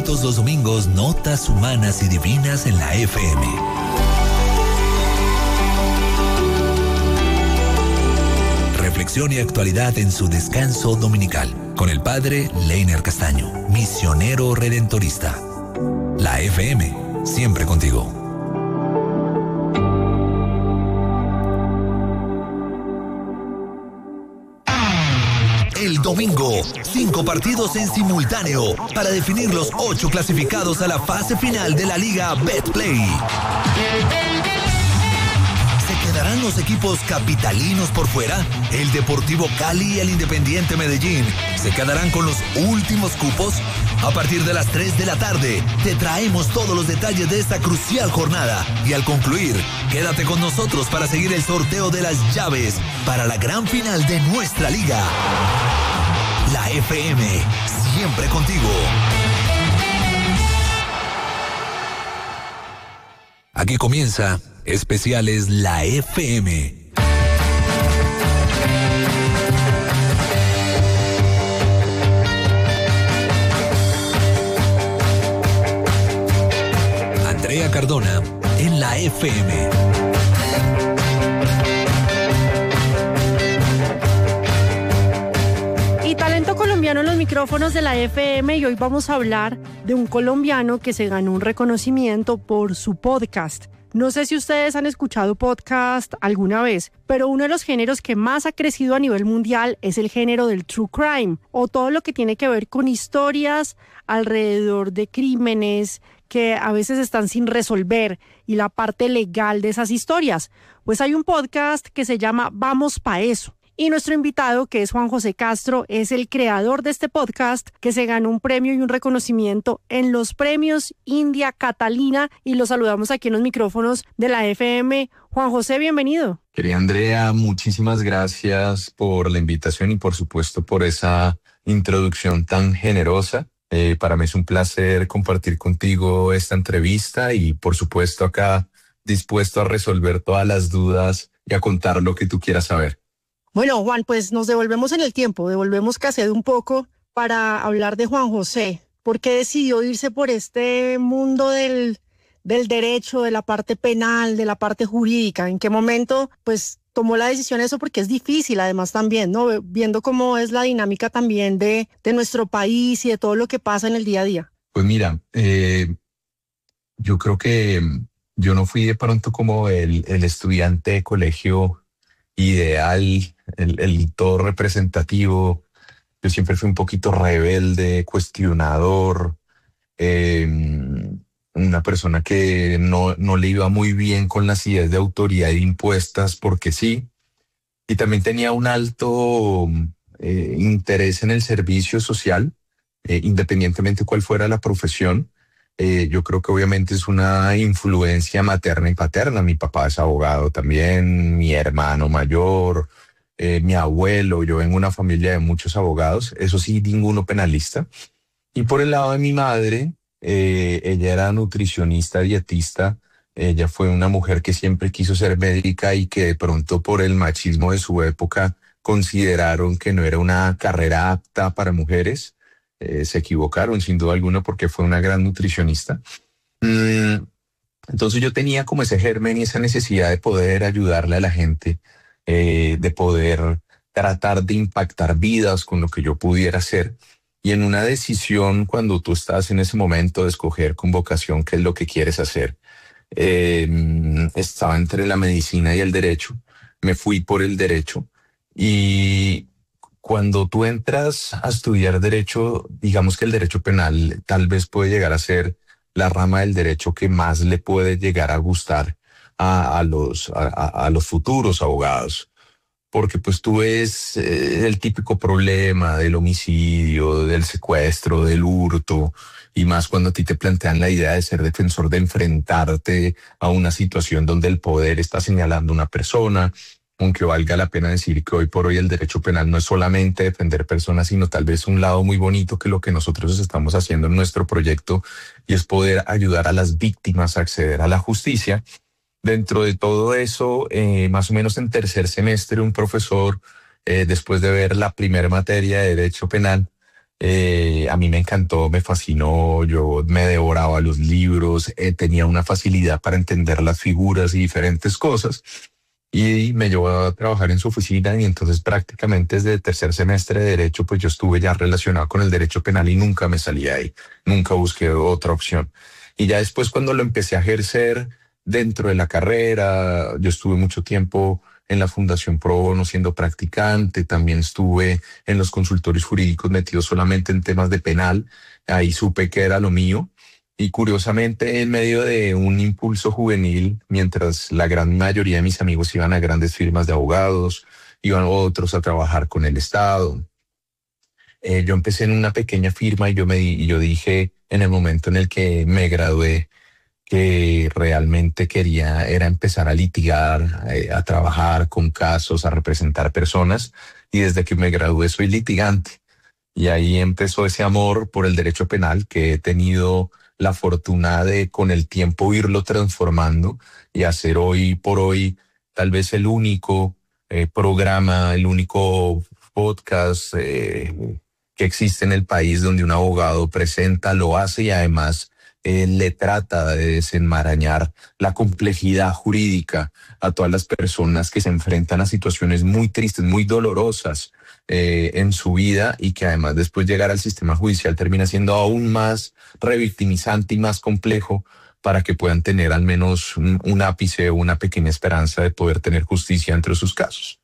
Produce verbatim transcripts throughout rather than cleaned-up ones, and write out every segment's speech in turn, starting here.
Todos los domingos, notas humanas y divinas en la F M. Reflexión y actualidad en su descanso dominical. Con el padre Leiner Castaño, misionero redentorista. La F M, siempre contigo. El domingo, cinco partidos en simultáneo para definir los ocho clasificados a la fase final de la Liga Betplay. ¿Se quedarán los equipos capitalinos por fuera? El Deportivo Cali y el Independiente Medellín se quedarán con los últimos cupos. A partir de las tres de la tarde, te traemos todos los detalles de esta crucial jornada. Y al concluir, quédate con nosotros para seguir el sorteo de las llaves para la gran final de nuestra liga. La F M, siempre contigo. Aquí comienza Especiales La F M. Andrea Cardona en la F M. Y talento colombiano en los micrófonos de la F M, y hoy vamos a hablar de un colombiano que se ganó un reconocimiento por su podcast. No sé si ustedes han escuchado podcast alguna vez, pero uno de los géneros que más ha crecido a nivel mundial es el género del true crime, o todo lo que tiene que ver con historias alrededor de crímenes que a veces están sin resolver y la parte legal de esas historias. Pues hay un podcast que se llama Vamos Pa' Eso. Y nuestro invitado, que es Juan José Castro, es el creador de este podcast que se ganó un premio y un reconocimiento en los premios India Catalina, y lo saludamos aquí en los micrófonos de la F M. Juan José, bienvenido. Querida Andrea, muchísimas gracias por la invitación y por supuesto por esa introducción tan generosa. Eh, para mí es un placer compartir contigo esta entrevista y por supuesto acá dispuesto a resolver todas las dudas y a contar lo que tú quieras saber. Bueno, Juan, pues nos devolvemos en el tiempo, devolvemos cassette un poco para hablar de Juan José. ¿Por qué decidió irse por este mundo del, del derecho, de la parte penal, de la parte jurídica? ¿En qué momento pues tomó la decisión eso? Porque es difícil además también, ¿no? Viendo cómo es la dinámica también de, de nuestro país y de todo lo que pasa en el día a día. Pues mira, eh, yo creo que yo no fui de pronto como el, el estudiante de colegio ideal, el, el todo representativo. Yo siempre fui un poquito rebelde, cuestionador, eh, una persona que no, no le iba muy bien con las ideas de autoridad impuestas porque sí, y también tenía un alto eh, interés en el servicio social, eh, independientemente cuál fuera la profesión. Eh, yo creo que obviamente es una influencia materna y paterna. Mi papá es abogado también, mi hermano mayor, eh, mi abuelo. Yo vengo de una familia de muchos abogados, eso sí, ninguno penalista. Y por el lado de mi madre, eh, ella era nutricionista, dietista. Ella fue una mujer que siempre quiso ser médica y que de pronto por el machismo de su época consideraron que no era una carrera apta para mujeres. Eh, se equivocaron sin duda alguna porque fue una gran nutricionista. Mm, entonces yo tenía como ese germen y esa necesidad de poder ayudarle a la gente, eh, de poder tratar de impactar vidas con lo que yo pudiera hacer. Y en una decisión, cuando tú estás en ese momento de escoger con vocación qué es lo que quieres hacer, eh, estaba entre la medicina y el derecho. Me fui por el derecho y cuando tú entras a estudiar derecho, digamos que el derecho penal tal vez puede llegar a ser la rama del derecho que más le puede llegar a gustar a, a, los, a, a los futuros abogados. Porque pues tú ves eh, el típico problema del homicidio, del secuestro, del hurto, y más cuando a ti te plantean la idea de ser defensor, de enfrentarte a una situación donde el poder está señalando a una persona. Aunque valga la pena decir que hoy por hoy el derecho penal no es solamente defender personas, sino tal vez un lado muy bonito que lo que nosotros estamos haciendo en nuestro proyecto, y es poder ayudar a las víctimas a acceder a la justicia. Dentro de todo eso, eh, más o menos en tercer semestre, un profesor, eh, después de ver la primera materia de derecho penal, Eh, a mí me encantó, me fascinó, yo me devoraba los libros, eh, tenía una facilidad para entender las figuras y diferentes cosas. Y me llevó a trabajar en su oficina y entonces prácticamente desde el tercer semestre de Derecho, pues yo estuve ya relacionado con el derecho penal y nunca me salí de ahí, nunca busqué otra opción. Y ya después cuando lo empecé a ejercer dentro de la carrera, yo estuve mucho tiempo en la Fundación Pro Bono siendo practicante, también estuve en los consultorios jurídicos metidos solamente en temas de penal, ahí supe que era lo mío. Y curiosamente, en medio de un impulso juvenil, mientras la gran mayoría de mis amigos iban a grandes firmas de abogados, iban otros a trabajar con el Estado, eh, yo empecé en una pequeña firma y yo, me di, y yo dije en el momento en el que me gradué que realmente quería era empezar a litigar, eh, a trabajar con casos, a representar personas. Y desde que me gradué soy litigante. Y ahí empezó ese amor por el derecho penal que he tenido la fortuna de con el tiempo irlo transformando y hacer hoy por hoy tal vez el único eh, programa, el único podcast eh, que existe en el país donde un abogado presenta, lo hace y además eh, le trata de desenmarañar la complejidad jurídica a todas las personas que se enfrentan a situaciones muy tristes, muy dolorosas eh, en su vida y que además después llegar al sistema judicial termina siendo aún más revictimizante y más complejo para que puedan tener al menos un, un ápice o una pequeña esperanza de poder tener justicia entre sus casos.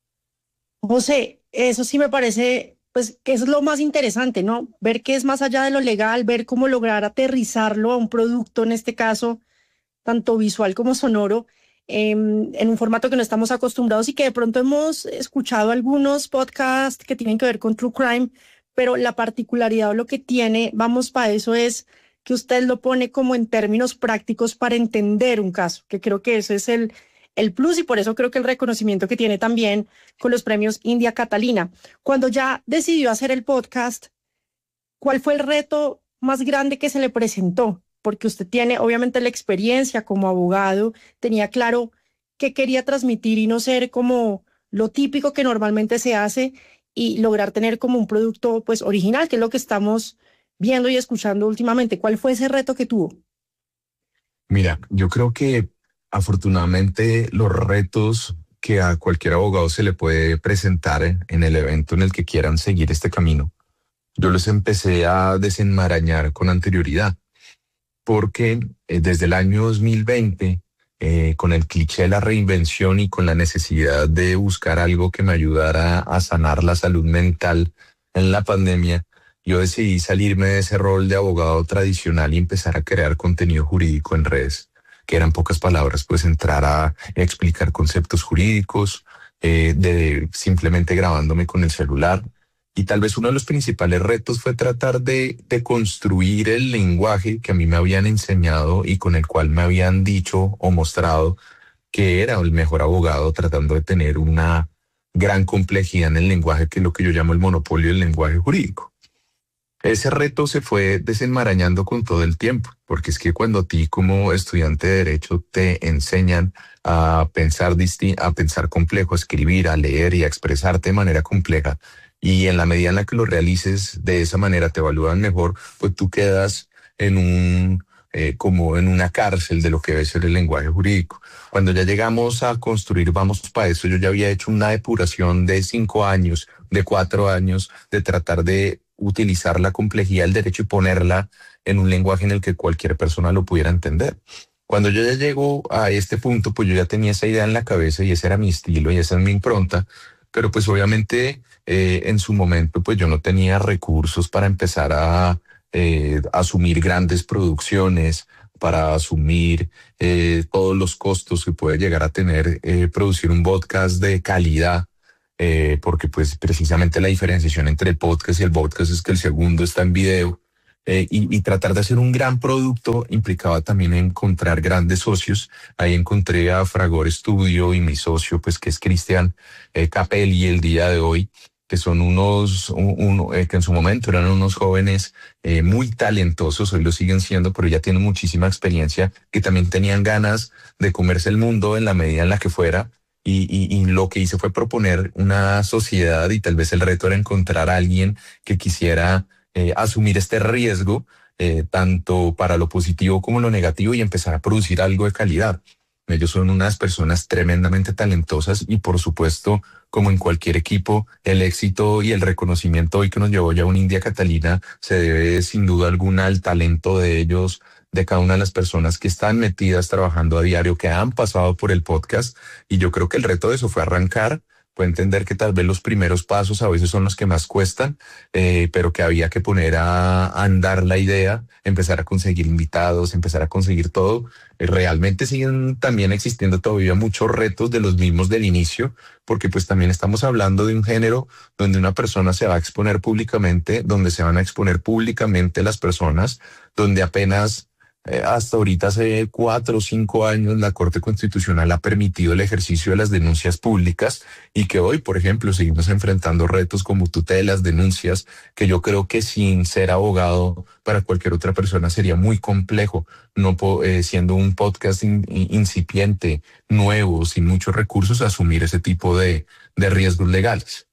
José, eso sí me parece, pues, que eso es lo más interesante, ¿no? Ver qué es más allá de lo legal, ver cómo lograr aterrizarlo a un producto, en este caso, tanto visual como sonoro, eh, en un formato que no estamos acostumbrados y que de pronto hemos escuchado algunos podcasts que tienen que ver con True Crime, pero la particularidad o lo que tiene, vamos para eso, es que usted lo pone como en términos prácticos para entender un caso, que creo que ese es el, el plus y por eso creo que el reconocimiento que tiene también con los premios India Catalina. Cuando ya decidió hacer el podcast, ¿cuál fue el reto más grande que se le presentó? Porque usted tiene obviamente la experiencia como abogado, tenía claro qué quería transmitir y no ser como lo típico que normalmente se hace y lograr tener como un producto pues original, que es lo que estamos viendo y escuchando últimamente. ¿Cuál fue ese reto que tuvo? Mira, yo creo que afortunadamente los retos que a cualquier abogado se le puede presentar en el evento en el que quieran seguir este camino, yo los empecé a desenmarañar con anterioridad, porque eh, desde el año dos mil veinte, eh, con el cliché de la reinvención y con la necesidad de buscar algo que me ayudara a sanar la salud mental en la pandemia, yo decidí salirme de ese rol de abogado tradicional y empezar a crear contenido jurídico en redes, que eran pocas palabras, pues entrar a explicar conceptos jurídicos, eh, de simplemente grabándome con el celular. Y tal vez uno de los principales retos fue tratar de, de construir el lenguaje que a mí me habían enseñado y con el cual me habían dicho o mostrado que era el mejor abogado, tratando de tener una gran complejidad en el lenguaje, que es lo que yo llamo el monopolio del lenguaje jurídico. Ese reto se fue desenmarañando con todo el tiempo, porque es que cuando a ti como estudiante de Derecho te enseñan a pensar disti- a pensar complejo, a escribir, a leer y a expresarte de manera compleja, y en la medida en la que lo realices de esa manera te evalúan mejor, pues tú quedas en un eh, como en una cárcel de lo que debe ser el lenguaje jurídico. Cuando ya llegamos a construir Vamos para eso, yo ya había hecho una depuración de cinco años, de cuatro años, de tratar de utilizar la complejidad del derecho y ponerla en un lenguaje en el que cualquier persona lo pudiera entender. Cuando yo ya llego a este punto, pues yo ya tenía esa idea en la cabeza y ese era mi estilo y esa es mi impronta, pero pues obviamente eh, en su momento pues yo no tenía recursos para empezar a eh, asumir grandes producciones, para asumir eh, todos los costos que puede llegar a tener eh, producir un podcast de calidad. Eh, porque pues precisamente la diferenciación entre el podcast y el podcast es que el segundo está en video, eh, y, y tratar de hacer un gran producto implicaba también encontrar grandes socios. Ahí encontré a Fragor Studio y mi socio pues que es Cristian eh, Capelli el día de hoy, que son unos, un, un, eh, que en su momento eran unos jóvenes eh, muy talentosos, hoy lo siguen siendo, pero ya tienen muchísima experiencia, que también tenían ganas de comerse el mundo en la medida en la que fuera. Y, y, y lo que hice fue proponer una sociedad y tal vez el reto era encontrar a alguien que quisiera eh, asumir este riesgo, eh, tanto para lo positivo como lo negativo y empezar a producir algo de calidad. Ellos son unas personas tremendamente talentosas y por supuesto, como en cualquier equipo, el éxito y el reconocimiento hoy que nos llevó ya a una India Catalina se debe sin duda alguna al talento de ellos, de cada una de las personas que están metidas trabajando a diario, que han pasado por el podcast. Y yo creo que el reto de eso fue arrancar, fue entender que tal vez los primeros pasos a veces son los que más cuestan, eh, pero que había que poner a, a andar la idea, empezar a conseguir invitados, empezar a conseguir todo. Eh, realmente siguen también existiendo todavía muchos retos de los mismos del inicio, porque pues también estamos hablando de un género donde una persona se va a exponer públicamente, donde se van a exponer públicamente las personas, donde apenas Eh, hasta ahorita, hace cuatro o cinco años, la Corte Constitucional ha permitido el ejercicio de las denuncias públicas y que hoy, por ejemplo, seguimos enfrentando retos como tutelas, denuncias, que yo creo que sin ser abogado para cualquier otra persona sería muy complejo, no po- eh, siendo un podcast in- in- incipiente, nuevo, sin muchos recursos, asumir ese tipo de, de riesgos legales.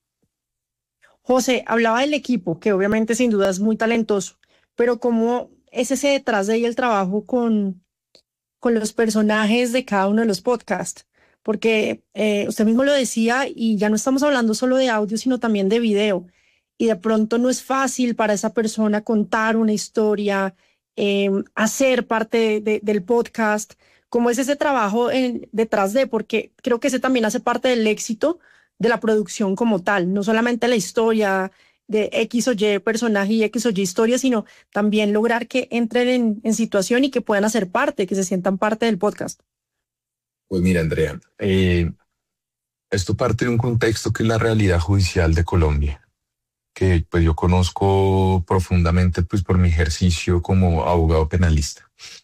José, hablaba del equipo, que obviamente sin duda es muy talentoso, pero ¿cómo es ese detrás de ahí el trabajo con, con los personajes de cada uno de los podcasts? Porque eh, usted mismo lo decía y ya no estamos hablando solo de audio, sino también de video. Y de pronto no es fácil para esa persona contar una historia, eh, hacer parte de- del podcast. ¿Cómo es ese trabajo en- detrás de? Porque creo que ese también hace parte del éxito de la producción como tal, no solamente la historia de X o Y personaje y X o Y historia, sino también lograr que entren en, en situación y que puedan hacer parte, que se sientan parte del podcast. Pues mira, Andrea, eh, esto parte de un contexto que es la realidad judicial de Colombia, que pues yo conozco profundamente pues por mi ejercicio como abogado penalista.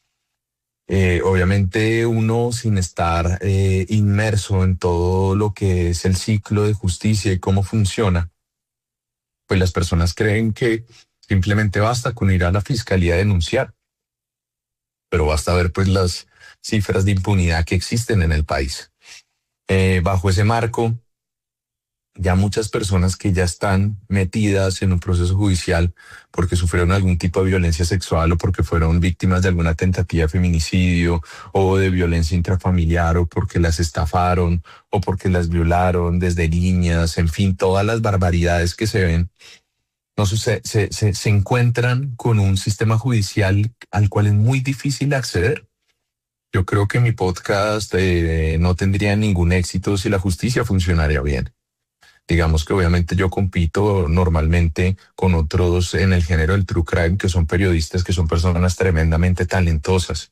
Eh, obviamente uno sin estar eh, inmerso en todo lo que es el ciclo de justicia y cómo funciona, pues las personas creen que simplemente basta con ir a la fiscalía a denunciar, pero basta ver pues las cifras de impunidad que existen en el país. Eh, bajo ese marco, ya muchas personas que ya están metidas en un proceso judicial porque sufrieron algún tipo de violencia sexual o porque fueron víctimas de alguna tentativa de feminicidio o de violencia intrafamiliar o porque las estafaron o porque las violaron desde niñas, en fin, todas las barbaridades que se ven, no sé, se, se, se, se encuentran con un sistema judicial al cual es muy difícil acceder. Yo creo que mi podcast eh, no tendría ningún éxito si la justicia funcionaría bien. Digamos que obviamente yo compito normalmente con otros en el género del true crime, que son periodistas, que son personas tremendamente talentosas,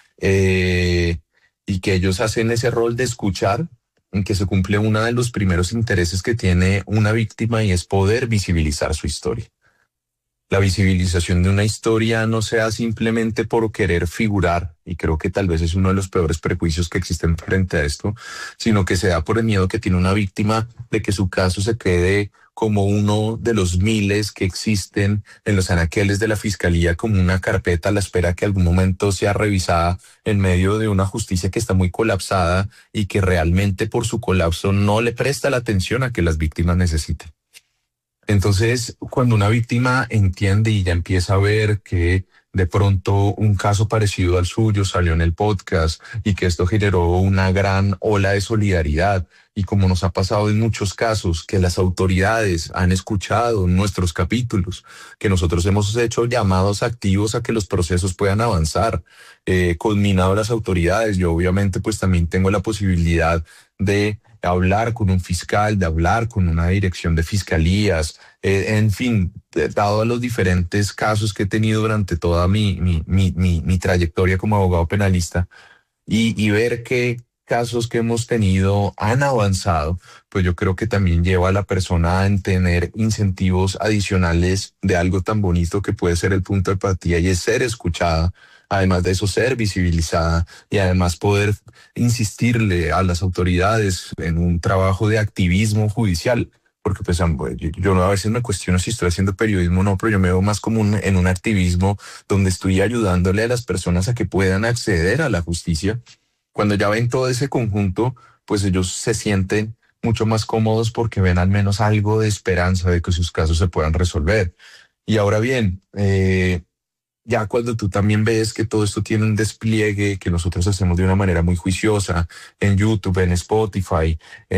eh, y que ellos hacen ese rol de escuchar, en que se cumple uno de los primeros intereses que tiene una víctima y es poder visibilizar su historia. La visibilización de una historia no sea simplemente por querer figurar, y creo que tal vez es uno de los peores prejuicios que existen frente a esto, sino que se da por el miedo que tiene una víctima de que su caso se quede como uno de los miles que existen en los anaqueles de la fiscalía, como una carpeta a la espera que algún momento sea revisada en medio de una justicia que está muy colapsada y que realmente por su colapso no le presta la atención a que las víctimas necesiten. Entonces, cuando una víctima entiende y ya empieza a ver que de pronto un caso parecido al suyo salió en el podcast y que esto generó una gran ola de solidaridad, y como nos ha pasado en muchos casos, que las autoridades han escuchado nuestros capítulos, que nosotros hemos hecho llamados activos a que los procesos puedan avanzar, eh, conminado las autoridades, yo obviamente pues también tengo la posibilidad de hablar con un fiscal, de hablar con una dirección de fiscalías, eh, en fin, eh, dado a los diferentes casos que he tenido durante toda mi, mi, mi, mi, mi trayectoria como abogado penalista, y, y ver qué casos que hemos tenido han avanzado, pues yo creo que también lleva a la persona a tener incentivos adicionales de algo tan bonito que puede ser el punto de partida y es ser escuchada. Además de eso, ser visibilizada y además poder insistirle a las autoridades en un trabajo de activismo judicial. Porque pues yo, yo a veces me cuestiono si estoy haciendo periodismo o no, pero yo me veo más como un, en un activismo donde estoy ayudándole a las personas a que puedan acceder a la justicia. Cuando ya ven todo ese conjunto, pues ellos se sienten mucho más cómodos porque ven al menos algo de esperanza de que sus casos se puedan resolver. Y ahora bien, eh, ya cuando tú también ves que todo esto tiene un despliegue que nosotros hacemos de una manera muy juiciosa en YouTube, en Spotify,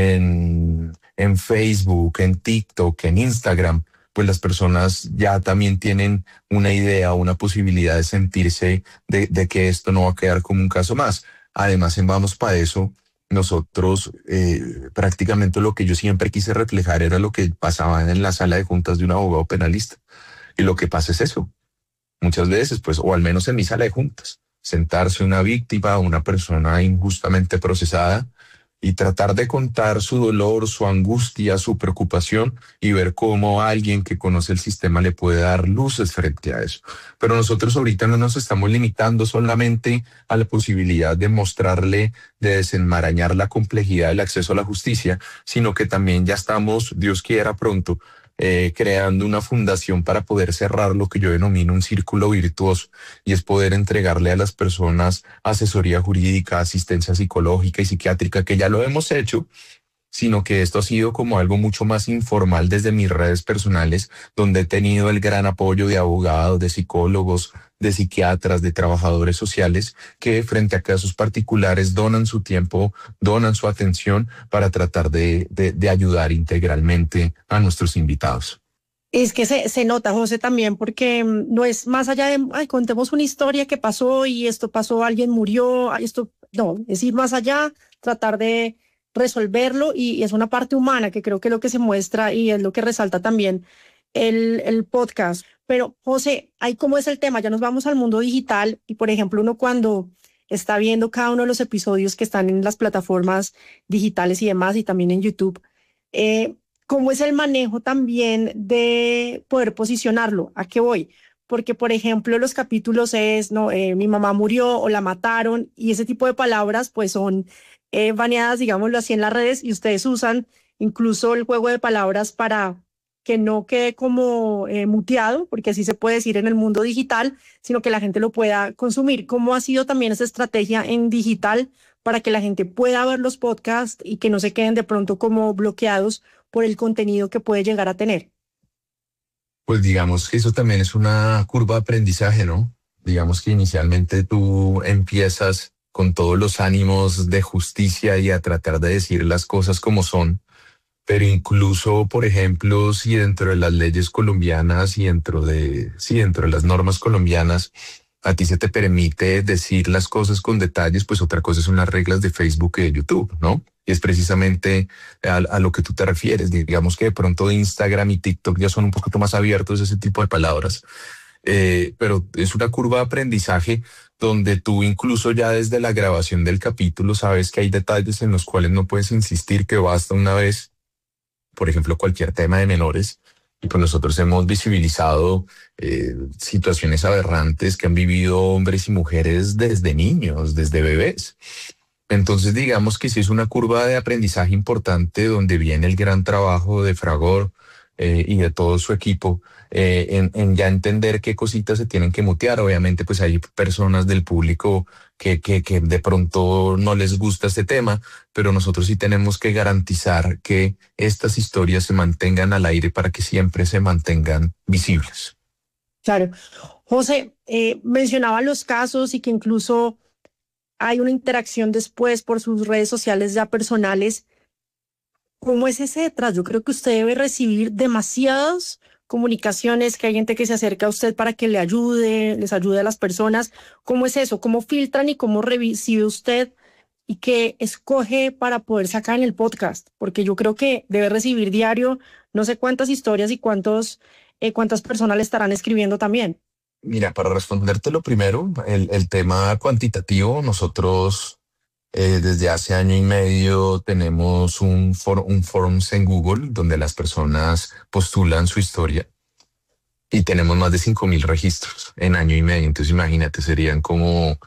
en, en Facebook, en TikTok, en Instagram, pues las personas ya también tienen una idea, una posibilidad de sentirse de, de que esto no va a quedar como un caso más. Además, en Vamos para eso, nosotros eh, prácticamente lo que yo siempre quise reflejar era lo que pasaba en la sala de juntas de un abogado penalista. Y lo que pasa es eso. Muchas veces, pues, o al menos en mi sala de juntas, sentarse una víctima, una persona injustamente procesada y tratar de contar su dolor, su angustia, su preocupación y ver cómo alguien que conoce el sistema le puede dar luces frente a eso. Pero nosotros ahorita no nos estamos limitando solamente a la posibilidad de mostrarle, de desenmarañar la complejidad del acceso a la justicia, sino que también ya estamos, Dios quiera pronto, eh, creando una fundación para poder cerrar lo que yo denomino un círculo virtuoso, y es poder entregarle a las personas asesoría jurídica, asistencia psicológica y psiquiátrica, que ya lo hemos hecho, sino que esto ha sido como algo mucho más informal desde mis redes personales, donde he tenido el gran apoyo de abogados, de psicólogos, de psiquiatras, de trabajadores sociales, que frente a casos particulares donan su tiempo, donan su atención para tratar de, de, de ayudar integralmente a nuestros invitados. Es que se, se nota, José, también, porque mm, no es más allá de, ay, contemos una historia que pasó y esto pasó, alguien murió, ay, esto, no, es ir más allá, tratar de resolverlo, y, y es una parte humana que creo que es lo que se muestra y es lo que resalta también el, el podcast. Pero, José, ahí cómo es el tema, ya nos vamos al mundo digital y, por ejemplo, uno cuando está viendo cada uno de los episodios que están en las plataformas digitales y demás, y también en YouTube, eh, ¿cómo es el manejo también de poder posicionarlo? ¿A qué voy? Porque, por ejemplo, los capítulos es, no, eh, mi mamá murió o la mataron, y ese tipo de palabras pues son eh, baneadas, digámoslo así, en las redes, y ustedes usan incluso el juego de palabras para que no quede como eh, muteado, porque así se puede decir en el mundo digital, sino que la gente lo pueda consumir. ¿Cómo ha sido también esa estrategia en digital para que la gente pueda ver los podcasts y que no se queden de pronto como bloqueados por el contenido que puede llegar a tener? Pues digamos que eso también es una curva de aprendizaje, ¿no? Digamos que inicialmente tú empiezas con todos los ánimos de justicia y a tratar de decir las cosas como son, pero incluso, por ejemplo, si dentro de las leyes colombianas y dentro de, sí, dentro de las normas colombianas, a ti se te permite decir las cosas con detalles, pues otra cosa son las reglas de Facebook y de YouTube, ¿no? Y es precisamente a, a lo que tú te refieres. Digamos que de pronto Instagram y TikTok ya son un poquito más abiertos a ese tipo de palabras. Eh, pero es una curva de aprendizaje donde tú incluso ya desde la grabación del capítulo sabes que hay detalles en los cuales no puedes insistir, que basta una vez, por ejemplo, cualquier tema de menores. Y pues nosotros hemos visibilizado eh, situaciones aberrantes que han vivido hombres y mujeres desde niños, desde bebés. Entonces digamos que sí es una curva de aprendizaje importante donde viene el gran trabajo de Fragor eh, y de todo su equipo eh, en, en ya entender qué cositas se tienen que mutear. Obviamente pues hay personas del público que, que, que de pronto no les gusta este tema, pero nosotros sí tenemos que garantizar que estas historias se mantengan al aire para que siempre se mantengan visibles. Claro. José, eh, mencionaba los casos y que incluso hay una interacción después por sus redes sociales ya personales. ¿Cómo es ese detrás? Yo creo que usted debe recibir demasiadas comunicaciones, que hay gente que se acerca a usted para que le ayude, les ayude a las personas. ¿Cómo es eso? ¿Cómo filtran y cómo recibe usted y qué escoge para poder sacar en el podcast? Porque yo creo que debe recibir diario no sé cuántas historias y cuántos, eh, cuántas personas le estarán escribiendo también. Mira, para responderte lo primero, el, el tema cuantitativo, nosotros eh, desde hace año y medio tenemos un, for, un forms en Google donde las personas postulan su historia y tenemos más de cinco mil registros en año y medio. Entonces imagínate, serían como